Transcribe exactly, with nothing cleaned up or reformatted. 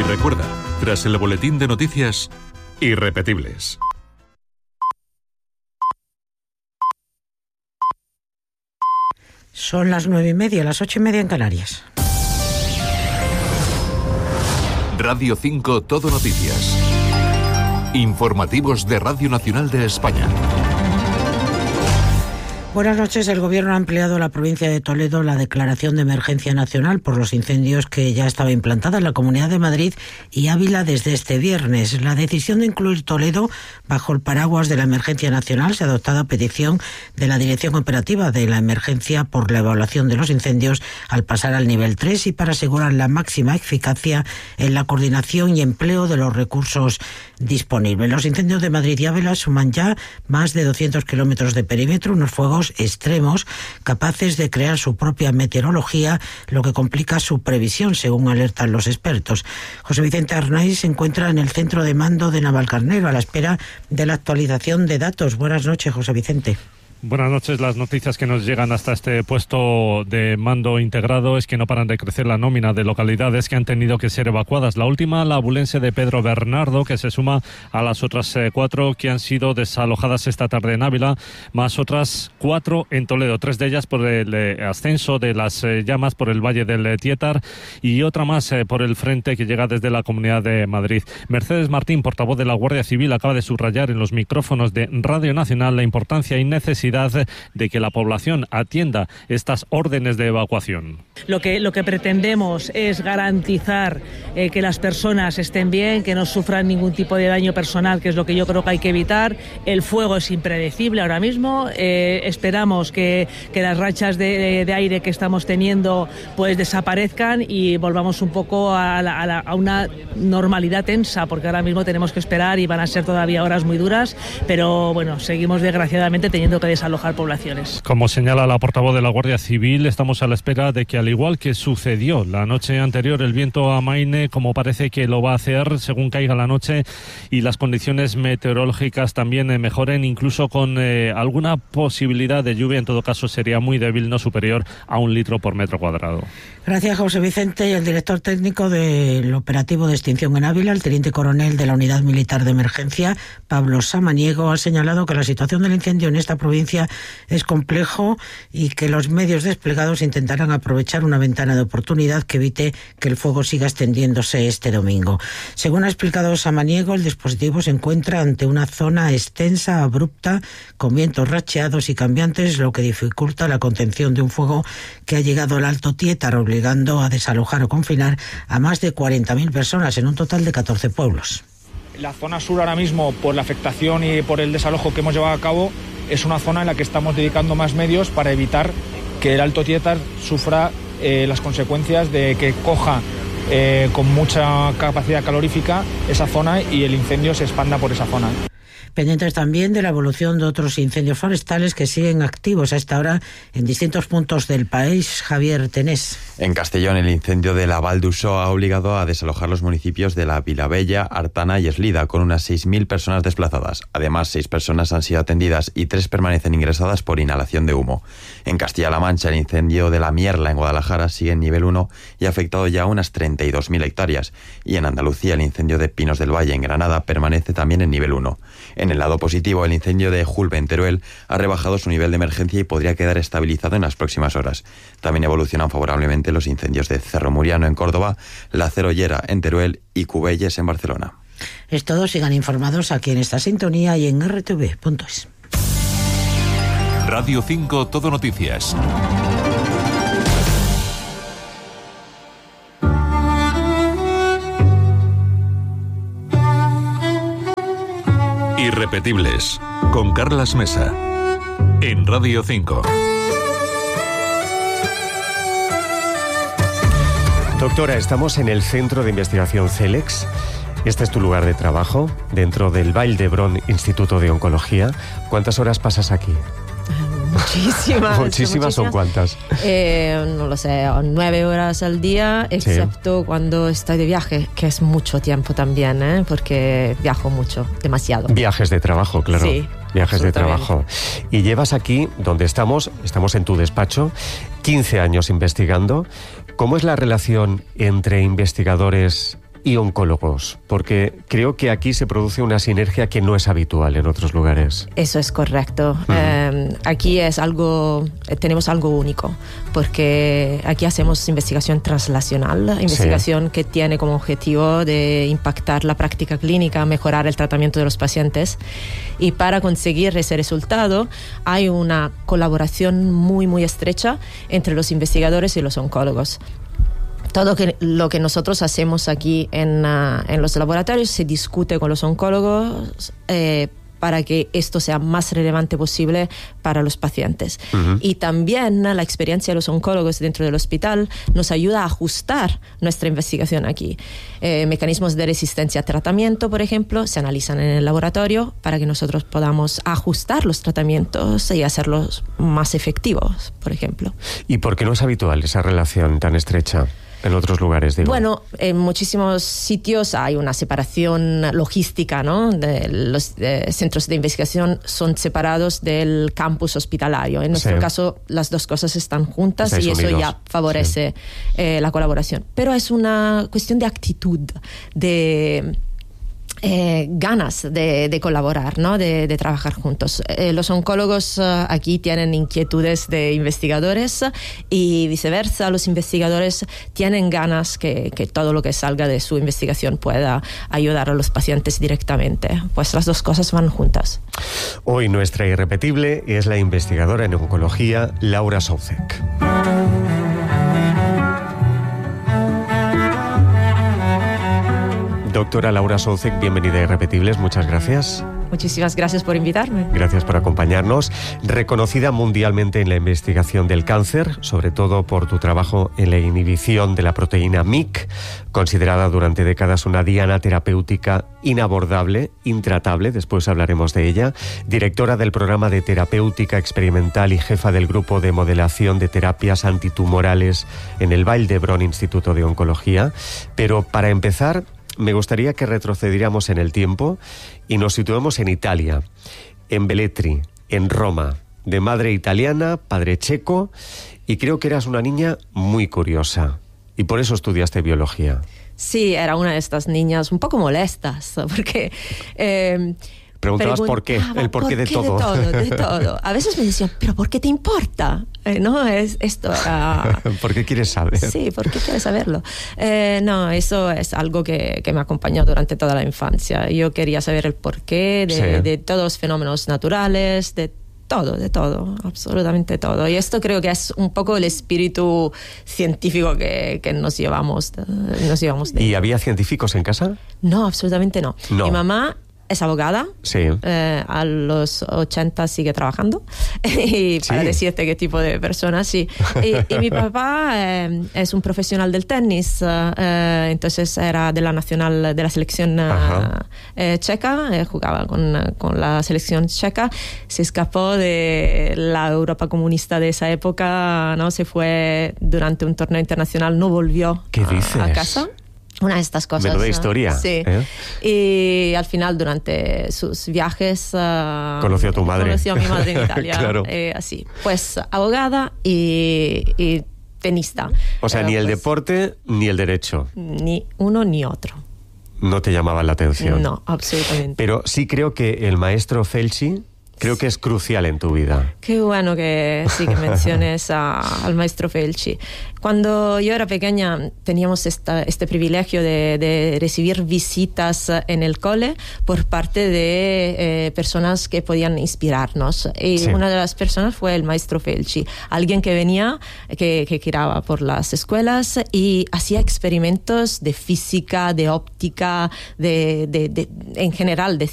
recuerda, tras el boletín de noticias, irrepetibles. Son las nueve y media, las ocho y media en Canarias. Radio cinco Todo Noticias. Informativos de Radio Nacional de España. Buenas noches. El Gobierno ha ampliado a la provincia de Toledo la declaración de emergencia nacional por los incendios que ya estaba implantada en la Comunidad de Madrid y Ávila desde este viernes. La decisión de incluir Toledo bajo el paraguas de la emergencia nacional se ha adoptado a petición de la Dirección Operativa de la Emergencia por la evaluación de los incendios al pasar al nivel tres y para asegurar la máxima eficacia en la coordinación y empleo de los recursos disponibles. Los incendios de Madrid y Ávila suman ya más de doscientos kilómetros de perímetro, unos fuegos extremos capaces de crear su propia meteorología, lo que complica su previsión, según alertan los expertos. José Vicente Arnaiz se encuentra en el centro de mando de Navalcarnero a la espera de la actualización de datos. Buenas noches, José Vicente. Buenas noches. Las noticias que nos llegan hasta este puesto de mando integrado es que no paran de crecer la nómina de localidades que han tenido que ser evacuadas. La última, la abulense de Pedro Bernardo, que se suma a las otras eh, cuatro que han sido desalojadas esta tarde en Ávila, más otras cuatro en Toledo, tres de ellas por el eh, ascenso de las eh, llamas por el Valle del eh, Tietar y otra más eh, por el frente que llega desde la Comunidad de Madrid. Mercedes Martín, portavoz de la Guardia Civil, acaba de subrayar en los micrófonos de Radio Nacional la importancia y necesidad de que la población atienda estas órdenes de evacuación. Lo que, lo que pretendemos es garantizar eh, que las personas estén bien, que no sufran ningún tipo de daño personal, que es lo que yo creo que hay que evitar. El fuego es impredecible ahora mismo. Eh, esperamos que, que las rachas de, de aire que estamos teniendo pues desaparezcan y volvamos un poco a, la, a, la, a una normalidad tensa, porque ahora mismo tenemos que esperar y van a ser todavía horas muy duras, pero bueno, seguimos desgraciadamente teniendo que desalojar poblaciones. Como señala la portavoz de la Guardia Civil, estamos a la espera de que, al igual que sucedió la noche anterior, el viento amaine, como parece que lo va a hacer según caiga la noche, y las condiciones meteorológicas también eh, mejoren, incluso con eh, alguna posibilidad de lluvia. En todo caso sería muy débil, no superior a un litro por metro cuadrado. Gracias, José Vicente. Y el director técnico del operativo de extinción en Ávila, el teniente coronel de la Unidad Militar de Emergencia, Pablo Samaniego, ha señalado que la situación del incendio en esta provincia es complejo y que los medios desplegados intentarán aprovechar una ventana de oportunidad que evite que el fuego siga extendiéndose este domingo. Según ha explicado Samaniego, el dispositivo se encuentra ante una zona extensa, abrupta, con vientos racheados y cambiantes, lo que dificulta la contención de un fuego que ha llegado al Alto Tietar, obligando a desalojar o confinar a más de cuarenta mil personas en un total de catorce pueblos. La zona sur ahora mismo, por la afectación y por el desalojo que hemos llevado a cabo, es una zona en la que estamos dedicando más medios para evitar que el Alto Tietar sufra eh, las consecuencias de que coja eh, con mucha capacidad calorífica esa zona y el incendio se expanda por esa zona. Pendientes también de la evolución de otros incendios forestales que siguen activos a esta hora en distintos puntos del país. Javier Tenés. En Castellón, el incendio de la Val d'Uixó ha obligado a desalojar los municipios de la Vilavella, Artana y Eslida, con unas seis mil personas desplazadas. Además, seis personas han sido atendidas y tres permanecen ingresadas por inhalación de humo. En Castilla-La Mancha, el incendio de la Mierla en Guadalajara sigue en nivel uno y ha afectado ya unas treinta y dos mil hectáreas. Y en Andalucía, el incendio de Pinos del Valle en Granada permanece también en nivel uno. En el lado positivo, el incendio de Julbe en Teruel ha rebajado su nivel de emergencia y podría quedar estabilizado en las próximas horas. También evolucionan favorablemente los incendios de Cerro Muriano en Córdoba, La Cerollera en Teruel y Cubelles en Barcelona. Es todo. Sigan informados aquí en esta sintonía y en erre te ve punto es. Radio cinco Todo Noticias. Irrepetibles, con Carlas Mesa, en Radio cinco. Doctora, estamos en el Centro de Investigación CELEX. Este es tu lugar de trabajo, dentro del Vall d'Hebron Instituto de Oncología. ¿Cuántas horas pasas aquí? Muchísimas. ¿Muchísimas son cuántas? Eh, no lo sé, nueve horas al día, excepto sí. cuando estoy de viaje, que es mucho tiempo también, ¿eh? Porque viajo mucho, demasiado. Viajes de trabajo, claro. Sí. Viajes de trabajo. Y llevas aquí, donde estamos, estamos en tu despacho, quince años investigando. ¿Cómo es la relación entre investigadores y oncólogos? Porque creo que aquí se produce una sinergia que no es habitual en otros lugares. Eso es correcto. Uh-huh. Eh, aquí es algo, tenemos algo único, porque aquí hacemos investigación translacional, investigación sí. que tiene como objetivo de impactar la práctica clínica, mejorar el tratamiento de los pacientes. Y para conseguir ese resultado hay una colaboración muy, muy estrecha entre los investigadores y los oncólogos. Todo que, lo que nosotros hacemos aquí en, uh, en los laboratorios se discute con los oncólogos eh, para que esto sea más relevante posible para los pacientes. Uh-huh. Y también la experiencia de los oncólogos dentro del hospital nos ayuda a ajustar nuestra investigación aquí. Eh, mecanismos de resistencia a tratamiento, por ejemplo, se analizan en el laboratorio para que nosotros podamos ajustar los tratamientos y hacerlos más efectivos, por ejemplo. ¿Y por qué no es habitual esa relación tan estrecha en otros lugares, digo? Bueno, en muchísimos sitios hay una separación logística, ¿no? De los de centros de investigación son separados del campus hospitalario. En nuestro sí. caso, las dos cosas están juntas Estáis y eso unidos. ya favorece sí. eh, la colaboración. Pero es una cuestión de actitud, de Eh, ganas de, de colaborar, ¿no? de, de trabajar juntos. Eh, los oncólogos uh, aquí tienen inquietudes de investigadores y viceversa, los investigadores tienen ganas que, que todo lo que salga de su investigación pueda ayudar a los pacientes directamente. Pues las dos cosas van juntas. Hoy nuestra irrepetible es la investigadora en oncología Laura Soucek. Doctora Laura Soucek, bienvenida a Irrepetibles, muchas gracias. Muchísimas gracias por invitarme. Gracias por acompañarnos. Reconocida mundialmente en la investigación del cáncer, sobre todo por tu trabajo en la inhibición de la proteína M I C, considerada durante décadas una diana terapéutica inabordable, intratable, después hablaremos de ella, directora del programa de terapéutica experimental y jefa del grupo de modelación de terapias antitumorales en el Vall d'Hebron Instituto de Oncología. Pero para empezar, me gustaría que retrocediéramos en el tiempo y nos situemos en Italia, en Velletri, en Roma, de madre italiana, padre checo, y creo que eras una niña muy curiosa, y por eso estudiaste biología. Sí, era una de estas niñas un poco molestas, porque... Eh, Preguntabas por qué, el porqué por de, qué todo. de todo. De todo. A veces me decían, ¿pero por qué te importa? Eh, no, es esto era... ¿Por qué quieres saber? Sí, ¿por qué quieres saberlo? Eh, no, eso es algo que, que me acompañó durante toda la infancia. Yo quería saber el porqué de, sí. de todos los fenómenos naturales, de todo, de todo, absolutamente todo. Y esto creo que es un poco el espíritu científico que, que nos llevamos. Nos llevamos de ¿Y había científicos en casa? No, absolutamente no. no. Mi mamá es abogada, sí. eh, a los ochenta sigue trabajando, y para sí. decirte qué tipo de persona, sí. Y, y mi papá eh, es un profesional del tenis, eh, entonces era de la nacional, de la selección eh, checa, eh, jugaba con, con la selección checa, se escapó de la Europa comunista de esa época, ¿no? Se fue durante un torneo internacional, no volvió ¿Qué dices? a casa. Una de estas cosas. Menuda historia. Sí. ¿eh? Y al final, durante sus viajes... Uh, conoció a tu madre. Conoció a mi madre en Italia. Claro. Eh, así. Pues abogada y, y tenista. O sea, Pero, ni el pues, deporte ni el derecho. Ni uno ni otro. No te llamaban la atención. No, absolutamente. Pero sí creo que el maestro Felci... Creo que es crucial en tu vida. Qué bueno que sí que menciones a, al maestro Felci. Cuando yo era pequeña teníamos esta, este privilegio de, de recibir visitas en el cole por parte de eh, personas que podían inspirarnos. Y sí. una de las personas fue el maestro Felci, alguien que venía, que, que giraba por las escuelas y hacía experimentos de física, de óptica, de, de, de, en general de